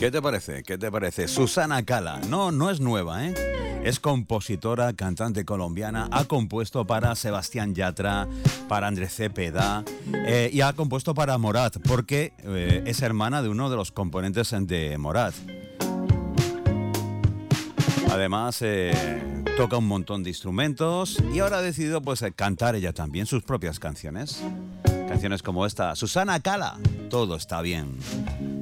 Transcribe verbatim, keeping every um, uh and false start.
¿Qué te parece? ¿Qué te parece? Susana Cala. No, no es nueva, ¿eh? Es compositora, cantante colombiana, ha compuesto para Sebastián Yatra, para Andrés Cepeda eh, y ha compuesto para Morat, porque eh, es hermana de uno de los componentes de Morat. Además, eh, toca un montón de instrumentos y ahora ha decidido pues, cantar ella también sus propias canciones. Canciones como esta, Susana Cala, Todo está bien.